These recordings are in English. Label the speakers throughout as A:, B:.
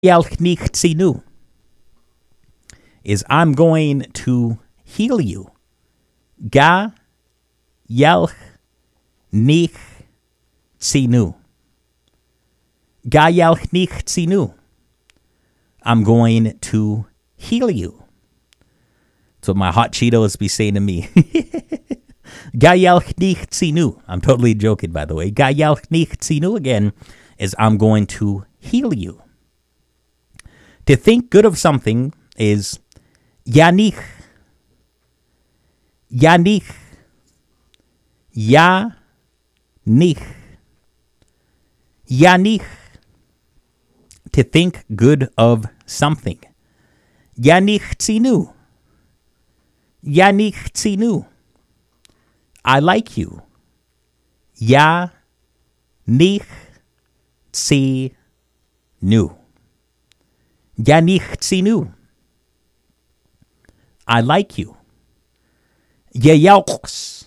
A: Yalchnichtzinu is I'm going to heal you. Ga yalch nich tzinu. Ga yalch nich tzinu. I'm going to heal you. That's what my hot Cheetos be saying to me. Ga yalch nich tzinu. I'm totally joking, by the way. Ga yalch nich tzinu again is I'm going to heal you. To think good of something is yanich. Yanich. Ya-nich. Yanich. To think good of something. Yanich tzinu. Yanich tzinu. I like you. Ya-nich tzinu. Yanich tzinu. I like you. Yeyauchs.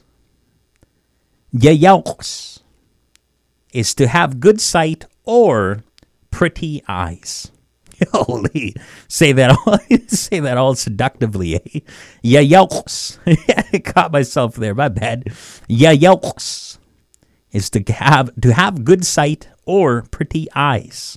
A: Yeyauchs is to have good sight or pretty eyes. Holy, say that all seductively, eh? Yeyauchs. I caught myself there, my bad. Yeyauchs is to have good sight or pretty eyes.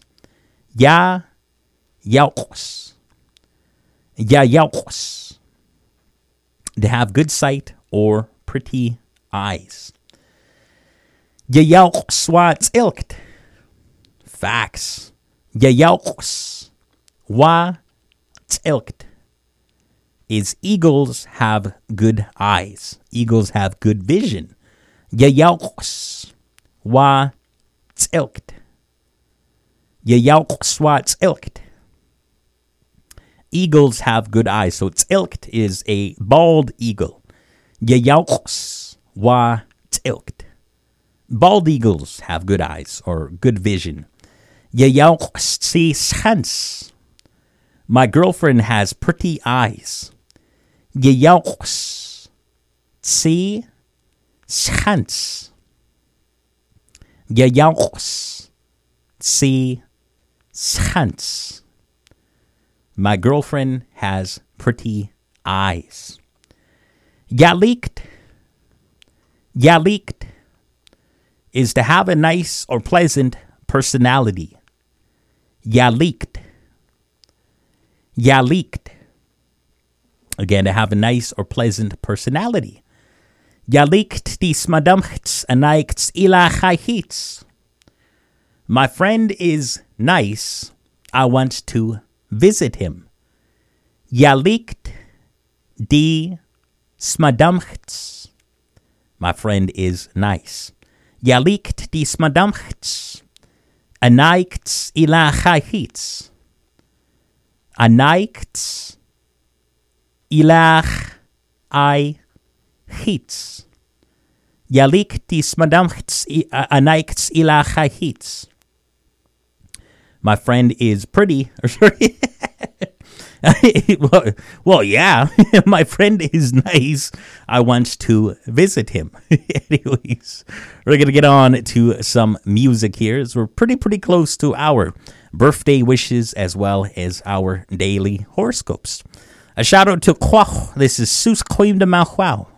A: Yeyauchs. Yeyauchs. To have good sight or pretty eyes. Yeyauchs wa tzilkt. Facts. Yeyauchs wa tzilkt is eagles have good eyes. Eagles have good vision. Yeyauchs wa tzilkt. Yeyauchs wa tzilkt. Eagles have good eyes. So tzilkt is a bald eagle. Yeyauchs wa tzilkt. Bald eagles have good eyes or good vision. Yeyauchs tzi schans. My girlfriend has pretty eyes. Yeyauchs tzi schans. Yeyauchs tzi schans. My girlfriend has pretty eyes. Yalikt. Yalikt is to have a nice or pleasant personality. Yalikt. Yalikt. Again, to have a nice or pleasant personality. Yalikt dis madamchts anaikts ila chayhits. My friend is nice. I want to visit him. Yalikt di smadamchts. My friend is nice. Yalikt di smadamchts. Anaikts ila chayhits. Anaikts ilach I hits. Yalikt di smadamchts anaikts ila chayhits. My friend is pretty. well, yeah. My friend is nice. I want to visit him. Anyways, we're going to get on to some music here. So we're pretty close to our birthday wishes as well as our daily horoscopes. A shout out to Kwach. This is Sus Koim de Malhuau.